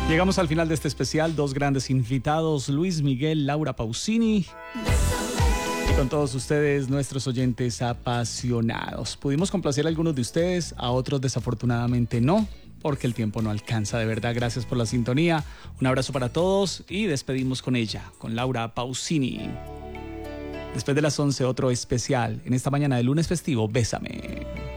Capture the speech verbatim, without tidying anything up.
Llegamos al final de este especial, dos grandes invitados, Luis Miguel, Laura Pausini, y con todos ustedes, nuestros oyentes apasionados. Pudimos complacer a algunos de ustedes, a otros desafortunadamente no, porque el tiempo no alcanza. De verdad, gracias por la sintonía, un abrazo para todos y despedimos con ella, con Laura Pausini. Después de las once, otro especial, en esta mañana de lunes festivo, Bésame.